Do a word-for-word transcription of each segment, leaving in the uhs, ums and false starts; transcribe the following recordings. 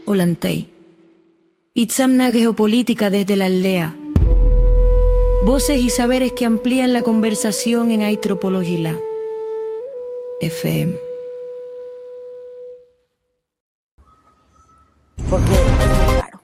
Olantay. Itzamna Geopolítica desde la aldea. Voces y saberes que amplían la conversación en Aitropologila. F M. Porque claro.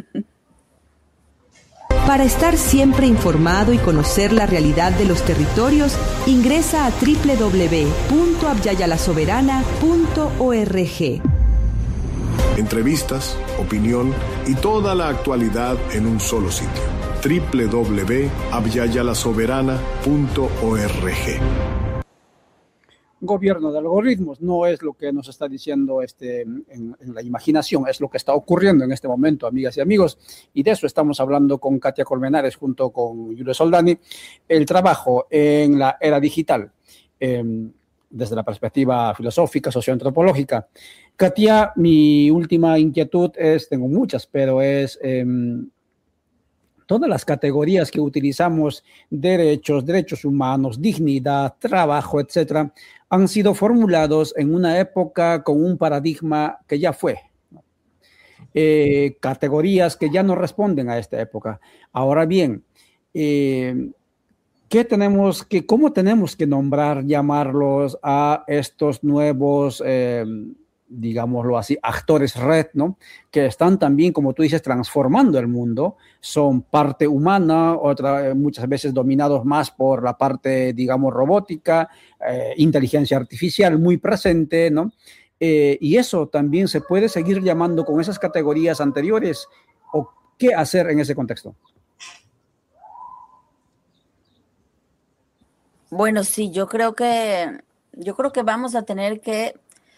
Para estar siempre informado y conocer la realidad de los territorios, ingresa a doble u doble u doble u punto abya-la-soberana punto org. Entrevistas, opinión y toda la actualidad en un solo sitio. doble u doble u doble u punto abya la soberana punto org. Gobierno de algoritmos no es lo que nos está diciendo este, en, en la imaginación, es lo que está ocurriendo en este momento, amigas y amigos, y de eso estamos hablando con Katia Colmenares junto con Julio Soldani, el trabajo en la era digital, eh, desde la perspectiva filosófica, socioantropológica. Katia, mi última inquietud es, tengo muchas, pero es... Eh, todas las categorías que utilizamos, derechos, derechos humanos, dignidad, trabajo, etcétera, han sido formulados en una época con un paradigma que ya fue. Eh, categorías que ya no responden a esta época. Ahora bien, eh, ¿qué tenemos que, cómo tenemos que nombrar, llamarlos a estos nuevos eh, digámoslo así, actores red, ¿no? Que están también, como tú dices, transformando el mundo, son parte humana, otra, muchas veces dominados más por la parte, digamos, robótica, eh, inteligencia artificial muy presente, ¿no? Eh, y eso también se puede seguir llamando con esas categorías anteriores, ¿o qué hacer en ese contexto? Bueno, sí, yo creo que, yo creo que vamos a tener que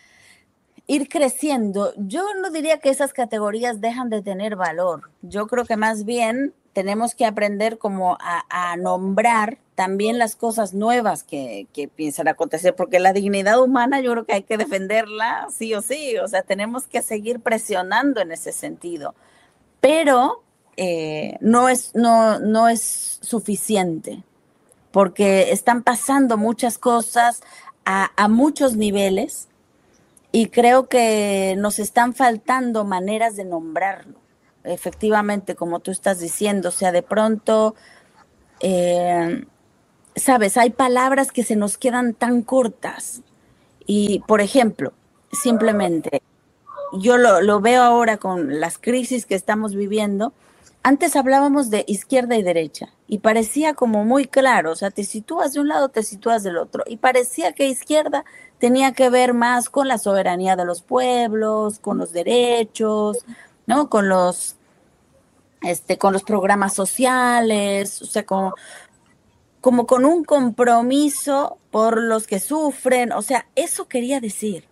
ir creciendo. Yo no diría que esas categorías dejan de tener valor. Yo creo que más bien tenemos que aprender como a, a nombrar también las cosas nuevas que, que piensan acontecer, porque la dignidad humana yo creo que hay que defenderla sí o sí. O sea, tenemos que seguir presionando en ese sentido. Pero eh, no es, no, no es suficiente, porque están pasando muchas cosas a, a muchos niveles. Y creo que nos están faltando maneras de nombrarlo, efectivamente, como tú estás diciendo. O sea, de pronto, eh, sabes, hay palabras que se nos quedan tan cortas. Y, por ejemplo, simplemente, yo lo, lo veo ahora con las crisis que estamos viviendo. Antes hablábamos de izquierda y derecha y parecía como muy claro, o sea, te sitúas de un lado, te sitúas del otro, y parecía que izquierda tenía que ver más con la soberanía de los pueblos, con los derechos, ¿no? Con los, este, con los programas sociales, o sea, como, como con un compromiso por los que sufren, o sea, eso quería decir.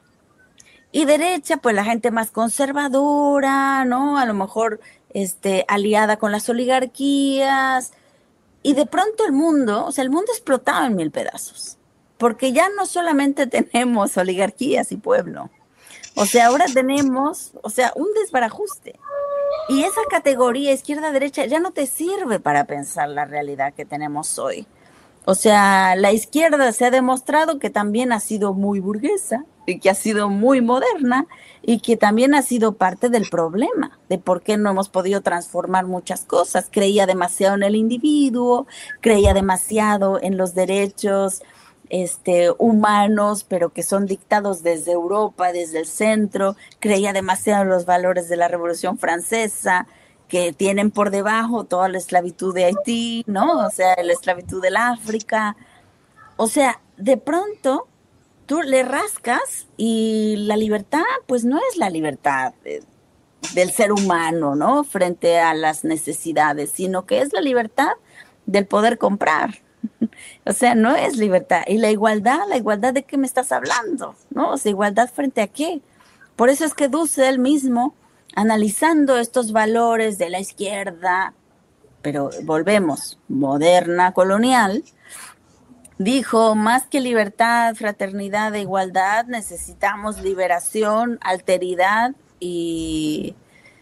Y derecha, pues la gente más conservadora, ¿no? A lo mejor este, aliada con las oligarquías. Y de pronto el mundo, o sea, el mundo explotaba en mil pedazos. Porque ya no solamente tenemos oligarquías y pueblo. O sea, ahora tenemos, o sea, un desbarajuste. Y esa categoría izquierda-derecha ya no te sirve para pensar la realidad que tenemos hoy. O sea, la izquierda se ha demostrado que también ha sido muy burguesa y que ha sido muy moderna y que también ha sido parte del problema de por qué no hemos podido transformar muchas cosas. Creía demasiado en el individuo, creía demasiado en los derechos este, humanos, pero que son dictados desde Europa, desde el centro. Creía demasiado en los valores de la Revolución Francesa, que tienen por debajo toda la esclavitud de Haití, ¿no? O sea, la esclavitud del África. O sea, de pronto tú le rascas y la libertad, pues no es la libertad de, del ser humano, ¿no? Frente a las necesidades, sino que es la libertad del poder comprar. O sea, no es libertad. Y la igualdad, ¿la igualdad de qué me estás hablando? ¿No? O sea, ¿igualdad frente a qué? Por eso es que Dussel mismo, analizando estos valores de la izquierda, pero volvemos, moderna, colonial, dijo, más que libertad, fraternidad e igualdad, necesitamos liberación, alteridad y,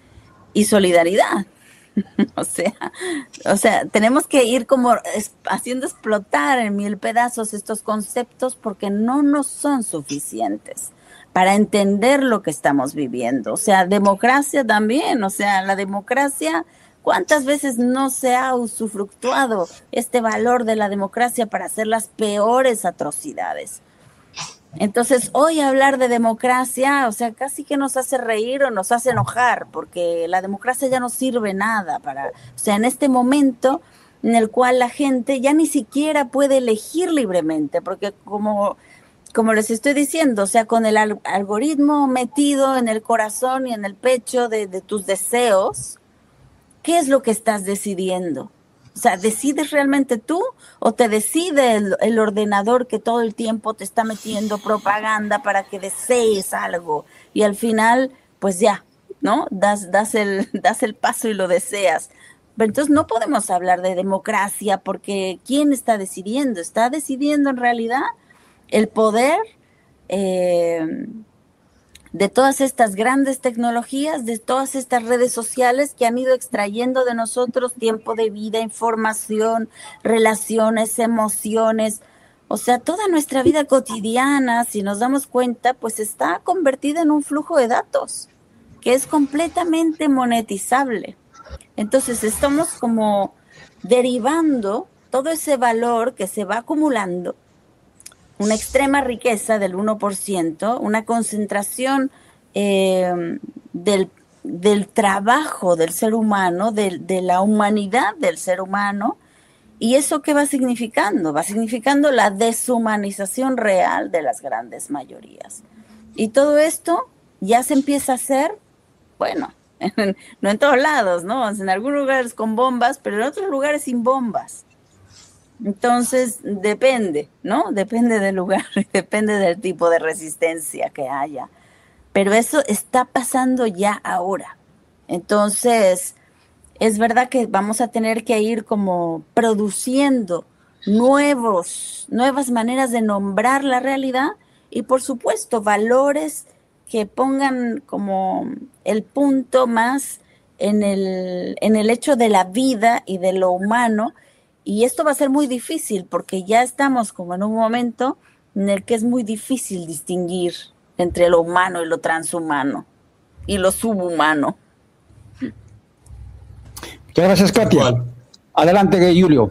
y solidaridad. O sea, o sea, tenemos que ir como es, haciendo explotar en mil pedazos estos conceptos porque no nos son suficientes para entender lo que estamos viviendo. O sea, democracia también, o sea, la democracia, ¿cuántas veces no se ha usufructuado este valor de la democracia para hacer las peores atrocidades? Entonces, hoy hablar de democracia, o sea, casi que nos hace reír o nos hace enojar, porque la democracia ya no sirve nada para, o sea, en este momento en el cual la gente ya ni siquiera puede elegir libremente, porque como, como les estoy diciendo, o sea, con el al- algoritmo metido en el corazón y en el pecho de, de tus deseos, ¿qué es lo que estás decidiendo? O sea, ¿decides realmente tú o te decide el, el ordenador que todo el tiempo te está metiendo propaganda para que desees algo? Y al final, pues ya, ¿no? Das, das, el, das el paso y lo deseas. Pero entonces no podemos hablar de democracia porque ¿quién está decidiendo? ¿Está decidiendo en realidad el poder eh, de todas estas grandes tecnologías, de todas estas redes sociales que han ido extrayendo de nosotros tiempo de vida, información, relaciones, emociones? O sea, toda nuestra vida cotidiana, si nos damos cuenta, pues está convertida en un flujo de datos que es completamente monetizable. Entonces estamos como derivando todo ese valor que se va acumulando, una extrema riqueza del uno por ciento, una concentración eh, del, del trabajo del ser humano, de, de la humanidad del ser humano. ¿Y eso qué va significando? Va significando la deshumanización real de las grandes mayorías. Y todo esto ya se empieza a hacer, bueno, en, no en todos lados, ¿no? En algunos lugares con bombas, pero en otros lugares sin bombas. Entonces, depende, ¿no? Depende del lugar, depende del tipo de resistencia que haya. Pero eso está pasando ya ahora. Entonces, es verdad que vamos a tener que ir como produciendo nuevos, nuevas maneras de nombrar la realidad y, por supuesto, valores que pongan como el punto más en el, en el hecho de la vida y de lo humano. Y esto va a ser muy difícil porque ya estamos como en un momento en el que es muy difícil distinguir entre lo humano y lo transhumano y lo subhumano. Muchas gracias, Katia. Adelante, Julio.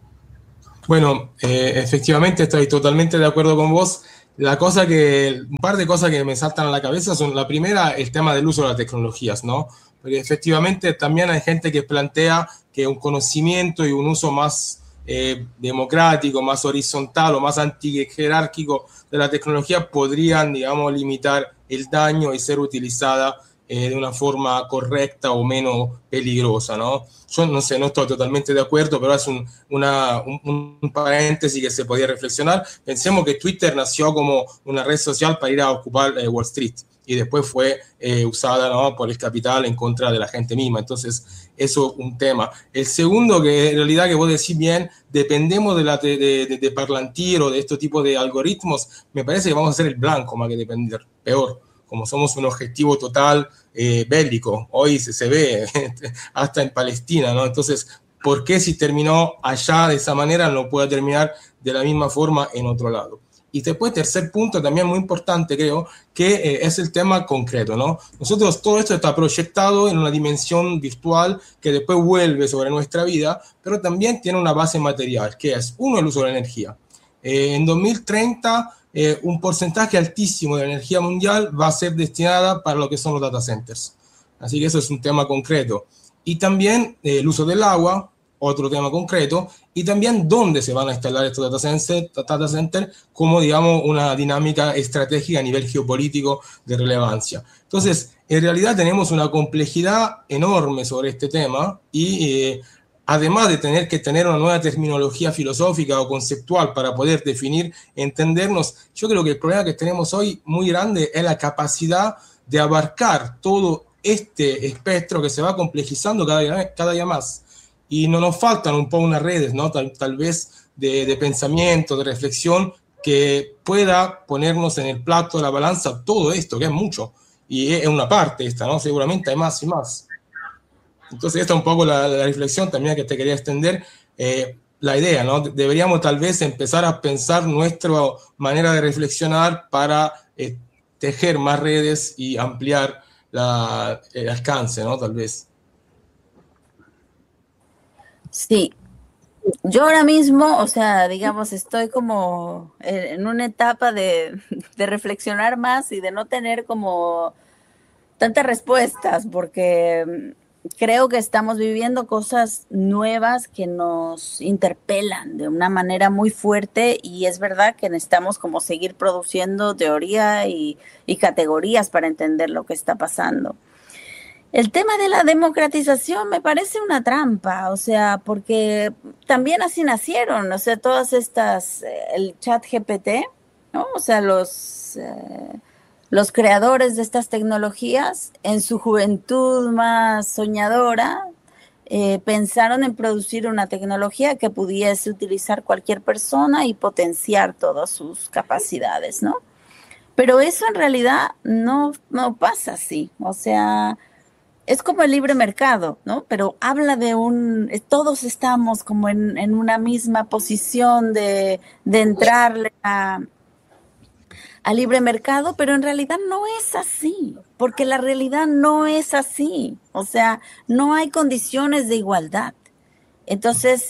Bueno, eh, efectivamente estoy totalmente de acuerdo con vos. La cosa que, un par de cosas que me saltan a la cabeza son, la primera, el tema del uso de las tecnologías, ¿no? Porque efectivamente también hay gente que plantea que un conocimiento y un uso más eh, democrático, más horizontal o más antijerárquico de la tecnología podrían, digamos, limitar el daño y ser utilizada eh, de una forma correcta o menos peligrosa, ¿no? Yo no sé, no estoy totalmente de acuerdo, pero es un, una, un, un paréntesis que se podía reflexionar. Pensemos que Twitter nació como una red social para ir a ocupar eh, Wall Street y después fue eh, usada, ¿no?, por el capital en contra de la gente misma. Entonces, eso es un tema. El segundo, que en realidad que vos decís bien, dependemos de, la, de, de, de Parlantir o de este tipo de algoritmos, me parece que vamos a ser el blanco más que depender, peor. Como somos un objetivo total eh, bélico, hoy se, se ve hasta en Palestina, ¿no? Entonces, ¿por qué si terminó allá de esa manera no puede terminar de la misma forma en otro lado? Y después, tercer punto, también muy importante, creo, que eh, es el tema concreto, ¿no? Nosotros, todo esto está proyectado en una dimensión virtual que después vuelve sobre nuestra vida, pero también tiene una base material, que es, uno, el uso de la energía. Eh, en dos mil treinta, eh, un porcentaje altísimo de la energía mundial va a ser destinada para lo que son los data centers. Así que eso es un tema concreto. Y también eh, el uso del agua, otro tema concreto, y también dónde se van a instalar estos data centers, data centers como, digamos, una dinámica estratégica a nivel geopolítico de relevancia. Entonces, en realidad tenemos una complejidad enorme sobre este tema y eh, además de tener que tener una nueva terminología filosófica o conceptual para poder definir, entendernos, yo creo que el problema que tenemos hoy muy grande es la capacidad de abarcar todo este espectro que se va complejizando cada día, cada día más. Y no nos faltan un poco unas redes, ¿no? Tal, tal vez de, de pensamiento, de reflexión, que pueda ponernos en el plato de la balanza todo esto, que es mucho. Y es una parte esta, ¿no? Seguramente hay más y más. Entonces, esta es un poco la, la reflexión también que te quería extender. Eh, la idea, ¿no? Deberíamos tal vez empezar a pensar nuestra manera de reflexionar para eh, tejer más redes y ampliar la, el alcance, ¿no? Tal vez. Sí. Yo ahora mismo, o sea, digamos, estoy como en una etapa de, de reflexionar más y de no tener como tantas respuestas, porque creo que estamos viviendo cosas nuevas que nos interpelan de una manera muy fuerte, y es verdad que necesitamos como seguir produciendo teoría y, y categorías para entender lo que está pasando. El tema de la democratización me parece una trampa, o sea, porque también así nacieron, o sea, todas estas, el chat G P T, ¿no? O sea, los, eh, los creadores de estas tecnologías, en su juventud más soñadora, eh, pensaron en producir una tecnología que pudiese utilizar cualquier persona y potenciar todas sus capacidades, ¿no? Pero eso en realidad no, no pasa así, o sea... Es como el libre mercado, ¿no? Pero habla de un... Todos estamos como en, en una misma posición de, de entrarle a, a libre mercado, pero en realidad no es así, porque la realidad no es así. O sea, no hay condiciones de igualdad. Entonces,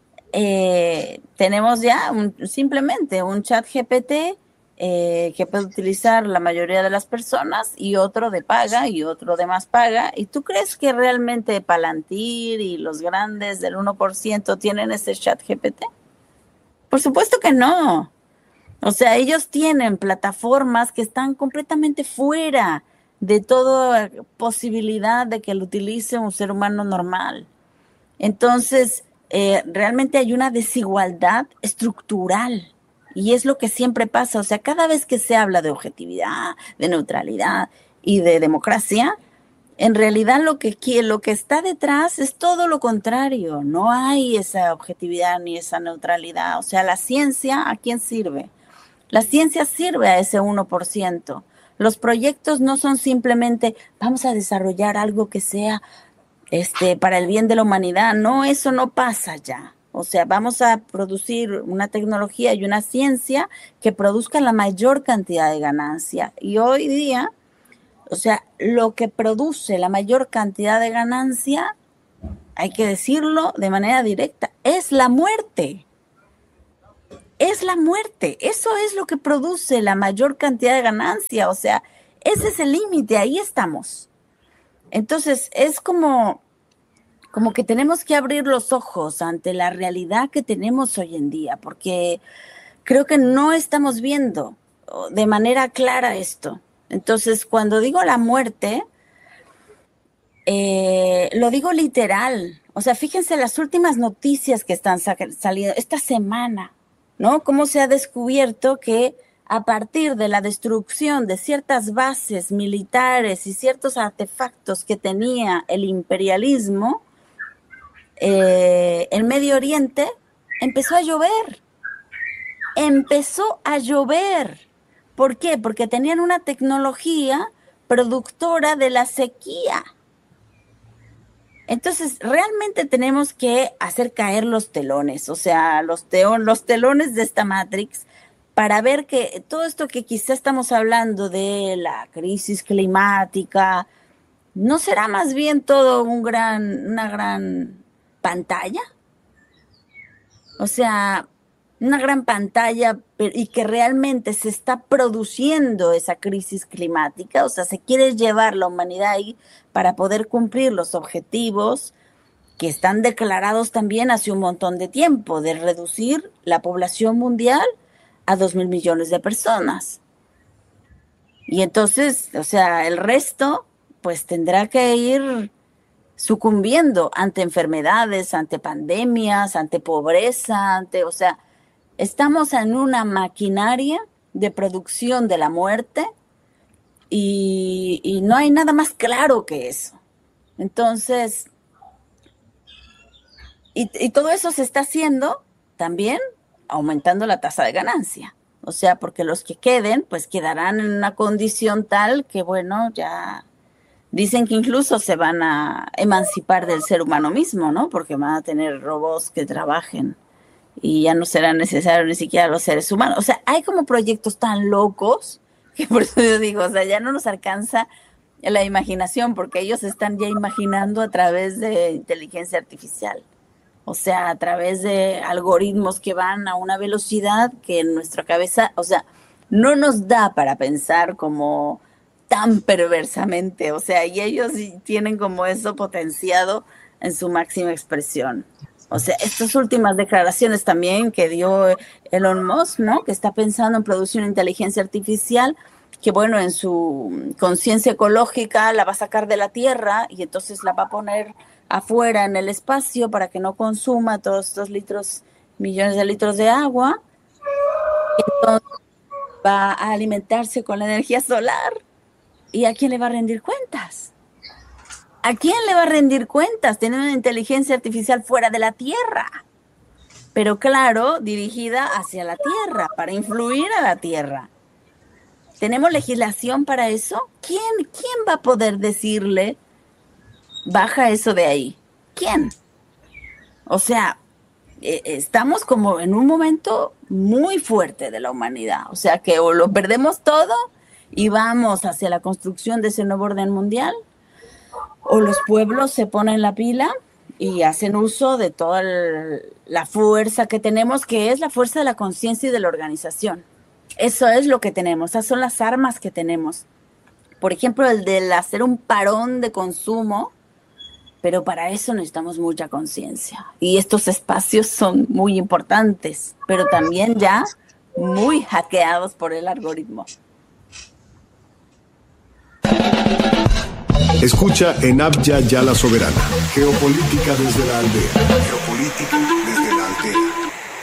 eh, tenemos ya un, simplemente un chat G P T Eh, que puede utilizar la mayoría de las personas, y otro de paga y otro de más paga. ¿Y tú crees que realmente Palantir y los grandes del uno por ciento tienen ese chat G P T? Por supuesto que no. O sea, ellos tienen plataformas que están completamente fuera de toda posibilidad de que lo utilice un ser humano normal. Entonces, eh, realmente hay una desigualdad estructural. Y es lo que siempre pasa, o sea, cada vez que se habla de objetividad, de neutralidad y de democracia, en realidad lo que, lo que está detrás es todo lo contrario. No hay esa objetividad ni esa neutralidad. O sea, la ciencia, ¿a quién sirve? La ciencia sirve a ese uno por ciento. Los proyectos no son simplemente, vamos a desarrollar algo que sea este, para el bien de la humanidad. No, eso no pasa ya. O sea, vamos a producir una tecnología y una ciencia que produzca la mayor cantidad de ganancia. Y hoy día, o sea, lo que produce la mayor cantidad de ganancia, hay que decirlo de manera directa, es la muerte. Es la muerte. Eso es lo que produce la mayor cantidad de ganancia. O sea, ese es el límite, ahí estamos. Entonces, es como... como que tenemos que abrir los ojos ante la realidad que tenemos hoy en día, porque creo que no estamos viendo de manera clara esto. Entonces, cuando digo la muerte, eh, lo digo literal. O sea, fíjense las últimas noticias que están saliendo esta semana, ¿no? Cómo se ha descubierto que a partir de la destrucción de ciertas bases militares y ciertos artefactos que tenía el imperialismo, Eh, el Medio Oriente, empezó a llover, empezó a llover. ¿Por qué? Porque tenían una tecnología productora de la sequía. Entonces, realmente tenemos que hacer caer los telones, o sea, los, teo- los telones de esta Matrix, para ver que todo esto que quizá estamos hablando de la crisis climática, ¿no será más bien todo un gran, una gran pantalla? O sea, una gran pantalla, y que realmente se está produciendo esa crisis climática. O sea, se quiere llevar la humanidad ahí para poder cumplir los objetivos que están declarados también hace un montón de tiempo, de reducir la población mundial a dos mil millones de personas. Y entonces, o sea, el resto pues tendrá que ir sucumbiendo ante enfermedades, ante pandemias, ante pobreza, ante, o sea, estamos en una maquinaria de producción de la muerte, y, y no hay nada más claro que eso. Entonces, y, y todo eso se está haciendo también aumentando la tasa de ganancia. O sea, porque los que queden, pues quedarán en una condición tal que, bueno, ya dicen que incluso se van a emancipar del ser humano mismo, ¿no? Porque van a tener robots que trabajen y ya no será necesario ni siquiera los seres humanos. O sea, hay como proyectos tan locos que por eso yo digo, o sea, ya no nos alcanza la imaginación, porque ellos están ya imaginando a través de inteligencia artificial. O sea, a través de algoritmos que van a una velocidad que en nuestra cabeza, o sea, no nos da para pensar como tan perversamente. O sea, y ellos tienen como eso potenciado en su máxima expresión. O sea, estas últimas declaraciones también que dio Elon Musk, ¿no? Que está pensando en producir una inteligencia artificial que, bueno, en su conciencia ecológica la va a sacar de la Tierra y entonces la va a poner afuera en el espacio para que no consuma todos estos litros, millones de litros de agua. Entonces va a alimentarse con la energía solar. ¿Y a quién le va a rendir cuentas? ¿A quién le va a rendir cuentas? Tiene una inteligencia artificial fuera de la Tierra, pero claro, dirigida hacia la Tierra, para influir a la Tierra. ¿Tenemos legislación para eso? ¿Quién, quién va a poder decirle, baja eso de ahí? ¿Quién? O sea, eh, estamos como en un momento muy fuerte de la humanidad. O sea, que o lo perdemos todo y vamos hacia la construcción de ese nuevo orden mundial, o los pueblos se ponen la pila y hacen uso de toda el, la fuerza que tenemos, que es la fuerza de la conciencia y de la organización. Eso es lo que tenemos, esas son las armas que tenemos. Por ejemplo, el de hacer un parón de consumo, pero para eso necesitamos mucha conciencia. Y estos espacios son muy importantes, pero también ya muy hackeados por el algoritmo. Escucha en Abya Yala Soberana. Geopolítica desde la aldea. Geopolítica desde la aldea.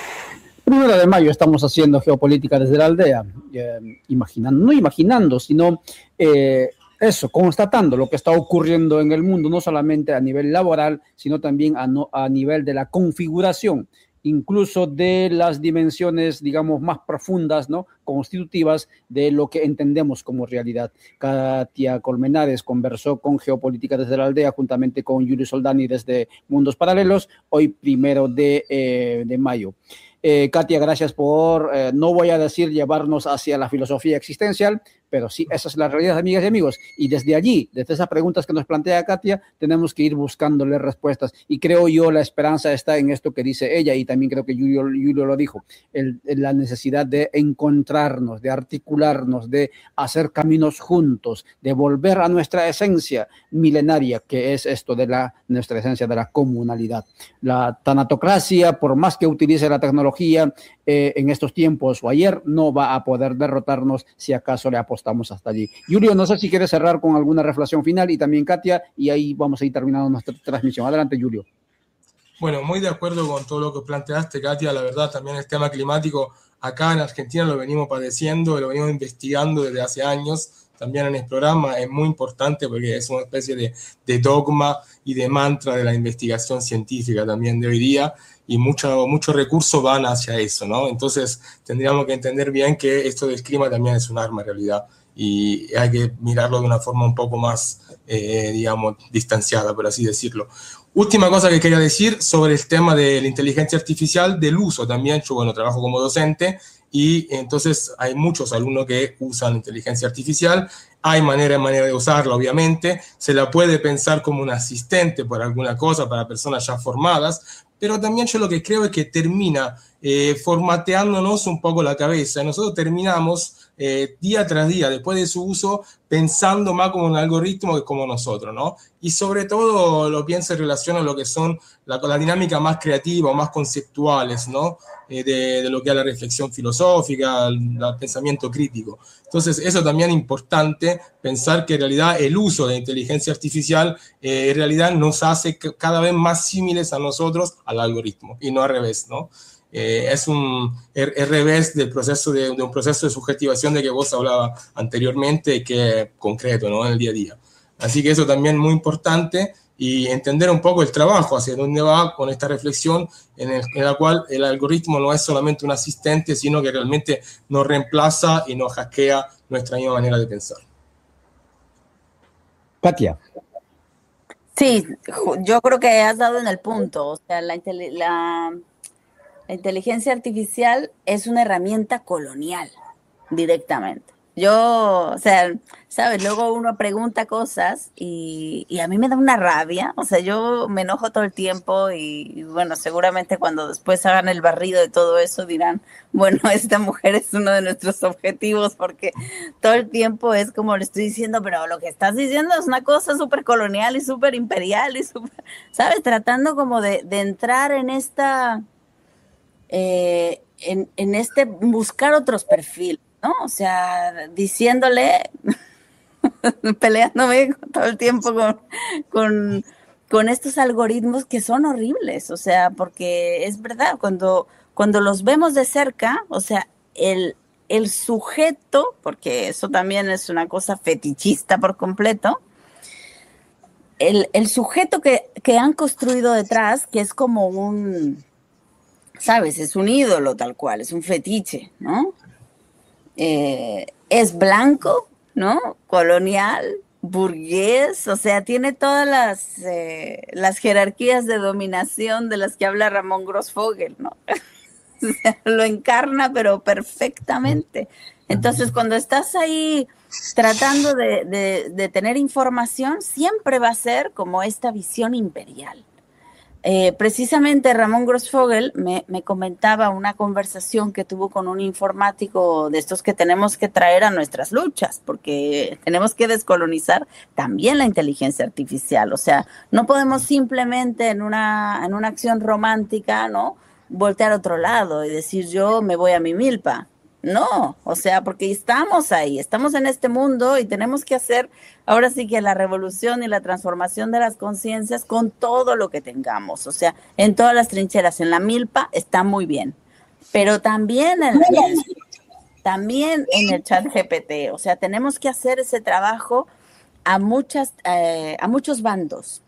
Primero de mayo estamos haciendo geopolítica desde la aldea, eh, imaginando, no imaginando, sino eh, eso, constatando lo que está ocurriendo en el mundo, no solamente a nivel laboral, sino también a, no, a nivel de la configuración, incluso de las dimensiones, digamos, más profundas, ¿no?, constitutivas de lo que entendemos como realidad. Katia Colmenares conversó con Geopolítica desde la aldea, juntamente con Julio Soldani desde Mundos Paralelos, hoy primero de, eh, de mayo. Eh, Katia, gracias por, eh, no voy a decir llevarnos hacia la filosofía existencial, pero sí, esa es la realidad, amigas y amigos. Y desde allí, desde esas preguntas que nos plantea Katia, tenemos que ir buscándole respuestas. Y creo yo la esperanza está en esto que dice ella, y también creo que Julio, Julio lo dijo, el, la necesidad de encontrarnos, de articularnos, de hacer caminos juntos, de volver a nuestra esencia milenaria, que es esto de la, nuestra esencia de la comunalidad. La tanatocracia, por más que utilice la tecnología eh, en estos tiempos o ayer, no va a poder derrotarnos si acaso le apostamos hasta allí. Julio, no sé si quieres cerrar con alguna reflexión final, y también Katia, y ahí vamos a ir terminando nuestra transmisión. Adelante, Julio. Bueno, muy de acuerdo con todo lo que planteaste, Katia. La verdad, también el tema climático acá en Argentina lo venimos padeciendo, lo venimos investigando desde hace años. También en el programa es muy importante porque es una especie de, de dogma y de mantra de la investigación científica también de hoy día, y muchos mucho recursos van hacia eso, ¿no? Entonces tendríamos que entender bien que esto del clima también es un arma en realidad, y hay que mirarlo de una forma un poco más, eh, digamos, distanciada, por así decirlo. Última cosa que quería decir sobre el tema de la inteligencia artificial, del uso también. Yo, bueno, trabajo como docente, y entonces hay muchos alumnos que usan inteligencia artificial. Hay manera y manera de usarla, obviamente. Se la puede pensar como un asistente por alguna cosa para personas ya formadas, pero también yo lo que creo es que termina eh, formateándonos un poco la cabeza. Nosotros terminamos eh, día tras día, después de su uso, pensando más como un algoritmo que como nosotros, ¿no? Y sobre todo lo pienso en relación a lo que son la, la dinámica más creativa o más conceptuales, ¿no? Eh, de, de lo que es la reflexión filosófica, el, el pensamiento crítico. Entonces, eso también es importante, pensar que en realidad el uso de la inteligencia artificial eh, en realidad nos hace cada vez más similares a nosotros, al algoritmo, y no al revés, ¿no? Eh, es un el, el revés del proceso de, de un proceso de subjetivación de que vos hablabas anteriormente, que es concreto, ¿no?, en el día a día. Así que eso también es muy importante, y entender un poco el trabajo, hacia dónde va con esta reflexión en, el, en la cual el algoritmo no es solamente un asistente, sino que realmente nos reemplaza y nos hackea nuestra misma manera de pensar. Katia. Sí, yo creo que has dado en el punto. O sea, la, la, la inteligencia artificial es una herramienta colonial, directamente. Yo, o sea, ¿sabes? Luego uno pregunta cosas y, y a mí me da una rabia. O sea, yo me enojo todo el tiempo y, y bueno, seguramente cuando después hagan el barrido de todo eso dirán, bueno, esta mujer es uno de nuestros objetivos porque todo el tiempo es como le estoy diciendo, pero lo que estás diciendo es una cosa súper colonial y súper imperial y súper, ¿sabes? Tratando como de, de entrar en esta, eh, en, en este, buscar otros perfiles. ¿No? O sea, diciéndole, peleándome todo el tiempo con, con, con estos algoritmos que son horribles, o sea, porque es verdad, cuando, cuando los vemos de cerca, o sea, el, el sujeto, porque eso también es una cosa fetichista por completo, el, el sujeto que, que han construido detrás, que es como un, ¿sabes? Es un ídolo tal cual, es un fetiche, ¿no? Eh, es blanco, ¿no? Colonial, burgués, o sea, tiene todas las, eh, las jerarquías de dominación de las que habla Ramón Grossfogel, ¿no? O sea, lo encarna, pero perfectamente. Entonces, cuando estás ahí tratando de, de, de tener información, siempre va a ser como esta visión imperial. Eh, precisamente Ramón Grossfogel me, me comentaba una conversación que tuvo con un informático de estos que tenemos que traer a nuestras luchas, porque tenemos que descolonizar también la inteligencia artificial. O sea, no podemos simplemente en una, en una acción romántica, ¿no?, voltear a otro lado y decir yo me voy a mi milpa. No, o sea, porque estamos ahí, estamos en este mundo y tenemos que hacer ahora sí que la revolución y la transformación de las conciencias con todo lo que tengamos, o sea, en todas las trincheras, en la milpa está muy bien, pero también en, en, también en el chat G P T, o sea, tenemos que hacer ese trabajo a, muchas, eh, a muchos bandos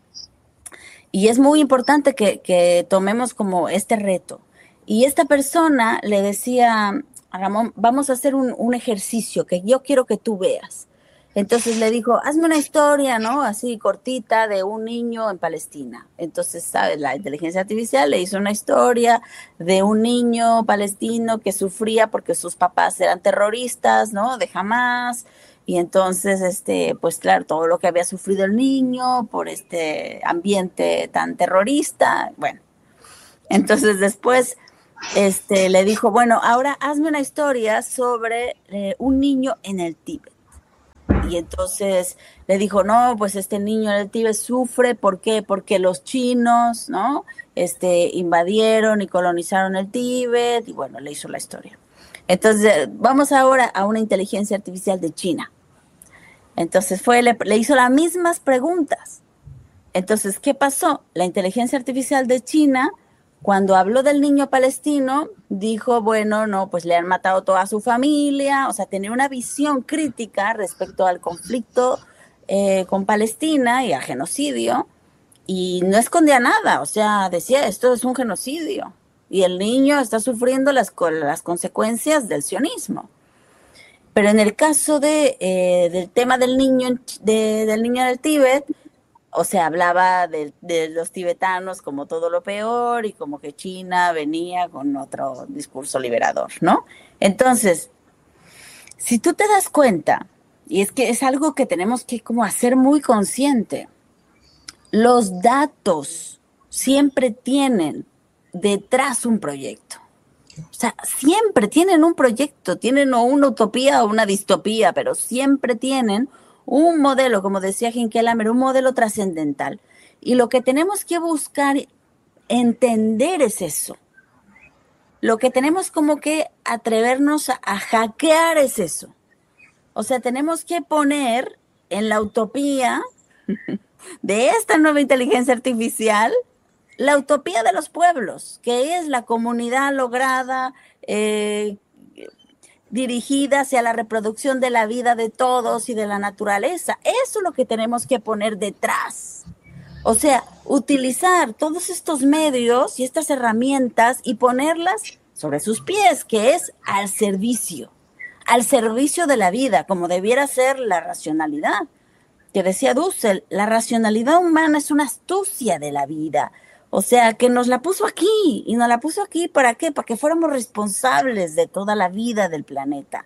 y es muy importante que, que tomemos como este reto. Y esta persona le decía... Ramón, vamos a hacer un, un ejercicio que yo quiero que tú veas. Entonces le dijo, hazme una historia, ¿no? Así cortita de un niño en Palestina. Entonces, ¿sabes? La inteligencia artificial le hizo una historia de un niño palestino que sufría porque sus papás eran terroristas, ¿no? De Hamás. Y entonces, este, pues claro, todo lo que había sufrido el niño por este ambiente tan terrorista. Bueno, entonces después... Este, le dijo, bueno, ahora hazme una historia sobre eh, un niño en el Tíbet. Y entonces le dijo, no, pues este niño en el Tíbet sufre, ¿por qué? Porque los chinos, ¿no? Este, invadieron y colonizaron el Tíbet, y bueno, le hizo la historia. Entonces, vamos ahora a una inteligencia artificial de China. Entonces fue, le, le hizo las mismas preguntas. Entonces, ¿qué pasó? La inteligencia artificial de China... Cuando habló del niño palestino, dijo, bueno, no, pues le han matado toda su familia, o sea, tenía una visión crítica respecto al conflicto eh, con Palestina y al genocidio, y no escondía nada, o sea, decía, esto es un genocidio, y el niño está sufriendo las, las consecuencias del sionismo. Pero en el caso de, eh, del tema del niño, de, del niño del Tíbet, o sea, hablaba de, de los tibetanos como todo lo peor y como que China venía con otro discurso liberador, ¿no? Entonces, si tú te das cuenta, y es que es algo que tenemos que como hacer muy consciente, los datos siempre tienen detrás un proyecto. O sea, siempre tienen un proyecto, tienen o una utopía o una distopía, pero siempre tienen un modelo, como decía Hinkelhammer, un modelo trascendental. Y lo que tenemos que buscar entender es eso. Lo que tenemos como que atrevernos a, a hackear es eso. O sea, tenemos que poner en la utopía de esta nueva inteligencia artificial la utopía de los pueblos, que es la comunidad lograda, eh, dirigida hacia la reproducción de la vida de todos y de la naturaleza. Eso es lo que tenemos que poner detrás. O sea, utilizar todos estos medios y estas herramientas y ponerlas sobre sus pies, que es al servicio, al servicio de la vida, como debiera ser la racionalidad. Que decía Dussel, la racionalidad humana es una astucia de la vida. O sea, que nos la puso aquí, y nos la puso aquí, ¿para qué? Para que fuéramos responsables de toda la vida del planeta.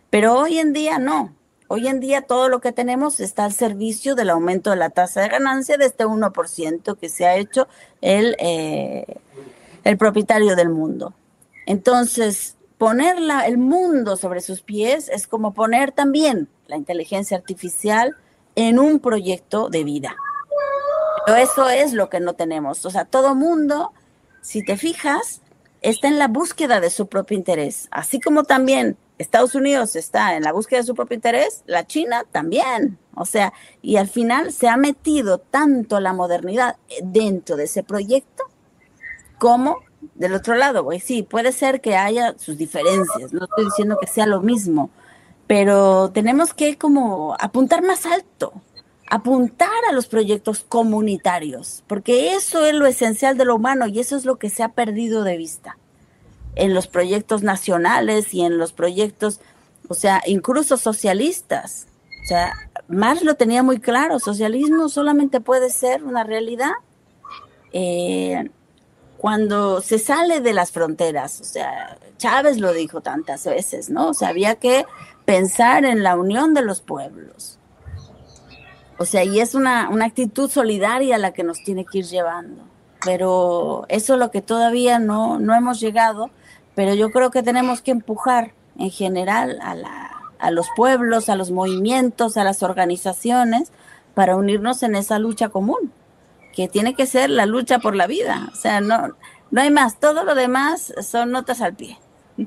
Pero hoy en día no. Hoy en día todo lo que tenemos está al servicio del aumento de la tasa de ganancia de este uno por ciento que se ha hecho el, eh, el propietario del mundo. Entonces, poner la, el mundo sobre sus pies es como poner también la inteligencia artificial en un proyecto de vida. Pero eso es lo que no tenemos. O sea, todo mundo, si te fijas, está en la búsqueda de su propio interés. Así como también Estados Unidos está en la búsqueda de su propio interés, la China también. O sea, y al final se ha metido tanto la modernidad dentro de ese proyecto como del otro lado. Pues sí, puede ser que haya sus diferencias, no estoy diciendo que sea lo mismo, pero tenemos que como apuntar más alto, apuntar a los proyectos comunitarios, porque eso es lo esencial de lo humano y eso es lo que se ha perdido de vista en los proyectos nacionales y en los proyectos, o sea, incluso socialistas. O sea, Marx lo tenía muy claro, socialismo solamente puede ser una realidad eh, cuando se sale de las fronteras. O sea, Chávez lo dijo tantas veces, ¿no? O sea, había que pensar en la unión de los pueblos. O sea, y es una, una actitud solidaria la que nos tiene que ir llevando. Pero eso es lo que todavía no, no hemos llegado, pero yo creo que tenemos que empujar en general a, la, a los pueblos, a los movimientos, a las organizaciones, para unirnos en esa lucha común, que tiene que ser la lucha por la vida. O sea, no, no hay más, todo lo demás son notas al pie.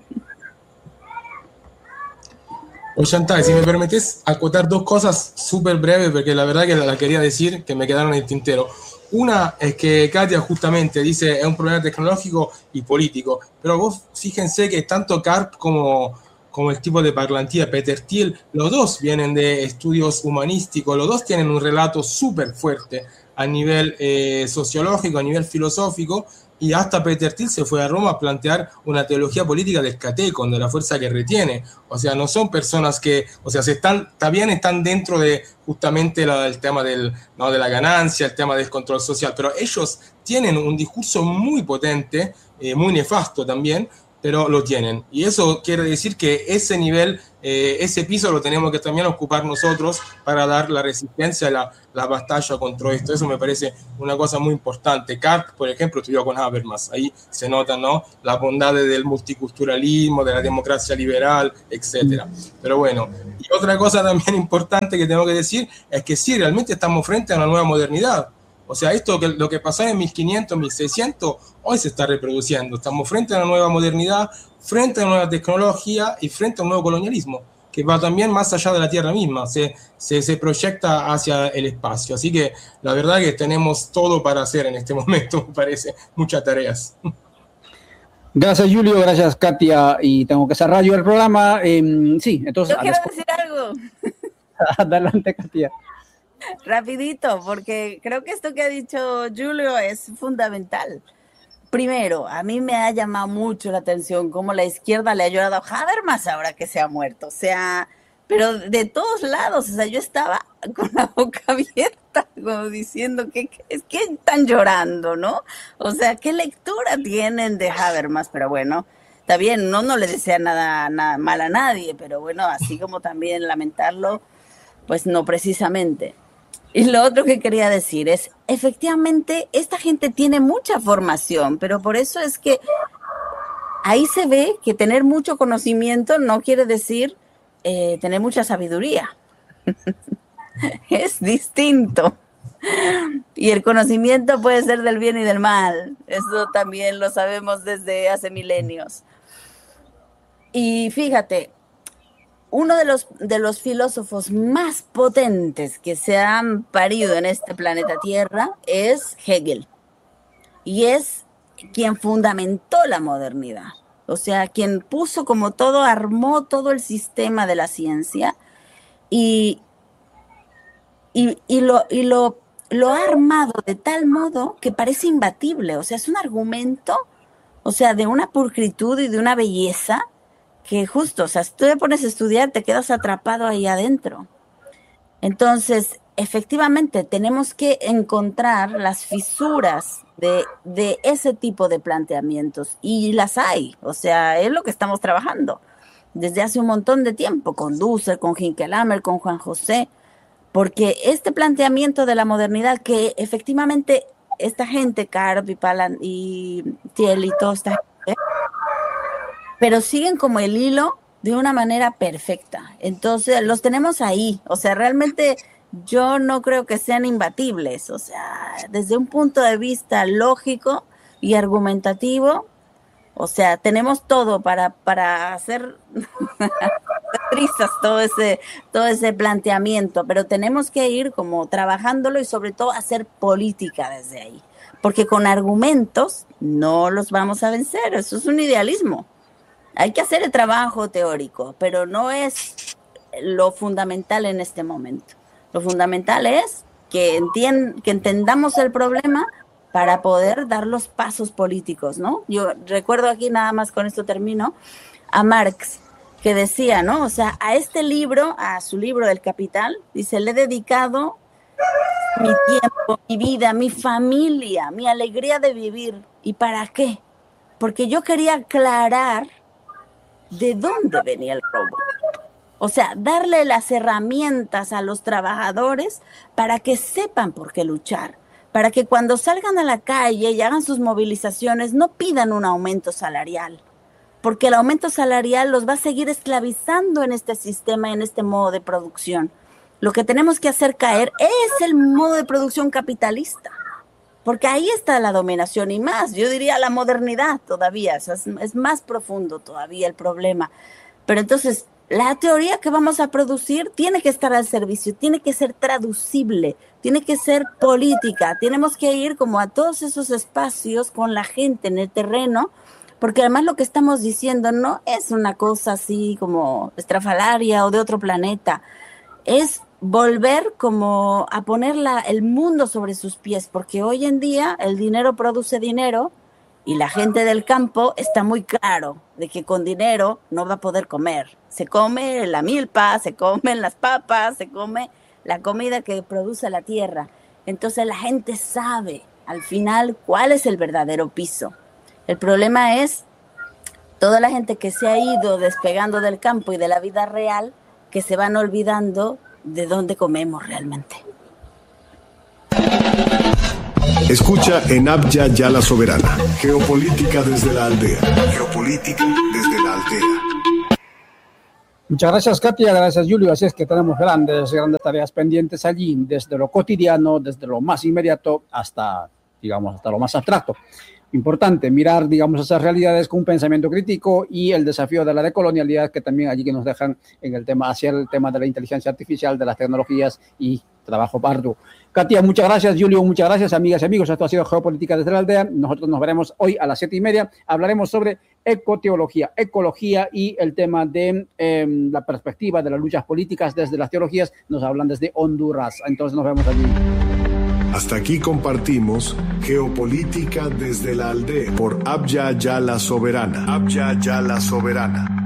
Pues Chantal, si me permites acotar dos cosas súper breves, porque la verdad que la quería decir, que me quedaron en el tintero. Una es que Katia justamente dice es un problema tecnológico y político, pero vos fíjense que tanto Karp como, como el tipo de parlantía Peter Thiel, los dos vienen de estudios humanísticos, los dos tienen un relato súper fuerte a nivel eh, sociológico, a nivel filosófico, y hasta Peter Thiel se fue a Roma a plantear una teología política del catecon, de la fuerza que retiene. O sea, no son personas que, o sea, se están, también están dentro de justamente la, el tema del, ¿no? de la ganancia, el tema del control social, pero ellos tienen un discurso muy potente, eh, muy nefasto también, pero lo tienen. Y eso quiere decir que ese nivel, eh, ese piso lo tenemos que también ocupar nosotros para dar la resistencia a la, la batalla contra esto. Eso me parece una cosa muy importante. Karp, por ejemplo, estudió con Habermas. Ahí se nota, ¿no?, las bondades del multiculturalismo, de la democracia liberal, etcétera. Pero bueno, y otra cosa también importante que tengo que decir es que sí, realmente estamos frente a una nueva modernidad. O sea, esto que lo que pasaba en mil quinientos, mil seiscientos, hoy se está reproduciendo. Estamos frente a una nueva modernidad, frente a una nueva tecnología y frente a un nuevo colonialismo, que va también más allá de la Tierra misma, se, se, se proyecta hacia el espacio. Así que la verdad que tenemos todo para hacer en este momento, me parece, muchas tareas. Gracias, Julio, gracias, Katia, y tengo que cerrar yo el programa. Eh, sí, entonces... Yo quiero decir algo. Adelante, Katia. Rapidito, porque creo que esto que ha dicho Julio es fundamental. Primero, a mí me ha llamado mucho la atención cómo la izquierda le ha ayudado a Habermas ahora que se ha muerto. O sea, pero de todos lados, o sea, yo estaba con la boca abierta, como diciendo que, que es que están llorando, ¿no? O sea, ¿qué lectura tienen de Habermas? Pero bueno, está bien, no, no le desea nada, nada mal a nadie, pero bueno, así como también lamentarlo, pues no precisamente. Y lo otro que quería decir es, efectivamente, esta gente tiene mucha formación, pero por eso es que ahí se ve que tener mucho conocimiento no quiere decir eh, tener mucha sabiduría. Es distinto. Y el conocimiento puede ser del bien y del mal. Eso también lo sabemos desde hace milenios. Y fíjate, uno de los, de los filósofos más potentes que se han parido en este planeta Tierra es Hegel. Y es quien fundamentó la modernidad. O sea, quien puso como todo, armó todo el sistema de la ciencia y, y, y, lo, y lo, lo ha armado de tal modo que parece imbatible. O sea, es un argumento, o sea, de una pulcritud y de una belleza que justo, o sea, si tú te pones a estudiar, te quedas atrapado ahí adentro. Entonces, efectivamente, tenemos que encontrar las fisuras de, de ese tipo de planteamientos, y las hay, o sea, es lo que estamos trabajando. desde hace un montón de tiempo, con Dussel, con Hinckelhammer, con Juan José, porque este planteamiento de la modernidad que efectivamente esta gente, Karp y Palan y Thiel y toda esta gente, pero siguen como el hilo de una manera perfecta. Entonces, los tenemos ahí. O sea, realmente yo no creo que sean imbatibles. O sea, desde un punto de vista lógico y argumentativo, o sea, tenemos todo para, para hacer risas todo ese, todo ese planteamiento, pero tenemos que ir como trabajándolo y sobre todo hacer política desde ahí. Porque con argumentos no los vamos a vencer. Eso es un idealismo. Hay que hacer el trabajo teórico, pero no es lo fundamental en este momento. Lo fundamental es que, entien- que entendamos el problema para poder dar los pasos políticos, ¿no? Yo recuerdo aquí, nada más con esto termino, a Marx, que decía, ¿no? O sea, a este libro, a su libro El Capital, dice, le he dedicado mi tiempo, mi vida, mi familia, mi alegría de vivir. ¿Y para qué? Porque yo quería aclarar de dónde venía el robo. O sea, darle las herramientas a los trabajadores para que sepan por qué luchar, para que cuando salgan a la calle y hagan sus movilizaciones no pidan un aumento salarial, porque el aumento salarial los va a seguir esclavizando en este sistema, en este modo de producción. Lo que tenemos que hacer caer es el modo de producción capitalista, porque ahí está la dominación y más, yo diría la modernidad todavía, o sea, es, es más profundo todavía el problema. Pero entonces, la teoría que vamos a producir tiene que estar al servicio, tiene que ser traducible, tiene que ser política, tenemos que ir como a todos esos espacios con la gente en el terreno, porque además lo que estamos diciendo no es una cosa así como estrafalaria o de otro planeta, es volver como a poner la, el mundo sobre sus pies, porque hoy en día el dinero produce dinero y la gente del campo está muy claro de que con dinero no va a poder comer. Se come la milpa, se comen las papas, se come la comida que produce la tierra. Entonces la gente sabe al final cuál es el verdadero piso. El problema es toda la gente que se ha ido despegando del campo y de la vida real, que se van olvidando de dónde comemos realmente. Escucha en Abya Yala Soberana. Geopolítica desde la aldea. Geopolítica desde la aldea. Muchas gracias, Katia, gracias, Julio. Así es que tenemos grandes, grandes tareas pendientes allí, desde lo cotidiano, desde lo más inmediato hasta, digamos, hasta lo más abstracto. Importante mirar, digamos, esas realidades con un pensamiento crítico y el desafío de la decolonialidad que también allí que nos dejan en el tema, hacia el tema de la inteligencia artificial, de las tecnologías y trabajo arduo. Katia, muchas gracias. Julio, muchas gracias. Amigas y amigos, esto ha sido Geopolítica desde la aldea. Nosotros nos veremos hoy a las siete y media. Hablaremos sobre ecoteología, ecología y el tema de eh, la perspectiva de las luchas políticas desde las teologías. Nos hablan desde Honduras. Entonces nos vemos allí. Hasta aquí compartimos Geopolítica desde la aldea por Abya Yala Soberana. Abya Yala Soberana.